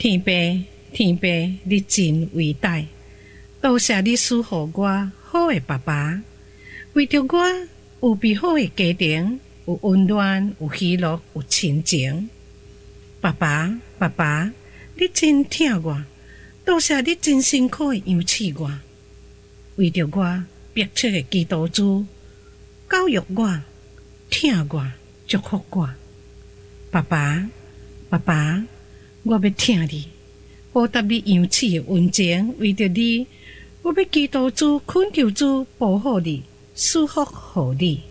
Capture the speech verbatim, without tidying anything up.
天父，天父，你真伟大！多谢你赐予我好的爸爸，为着我有美好的家庭，有温暖，有喜乐，有亲情。爸爸，爸爸，你真疼我！多谢你真辛苦的养饲我，为着我迫切的基督徒，教育我，疼我，祝福我。爸爸，爸爸，我要听你，报答你养饲的恩情。为着你，我要基督主、恳求主保护你，赐福予你。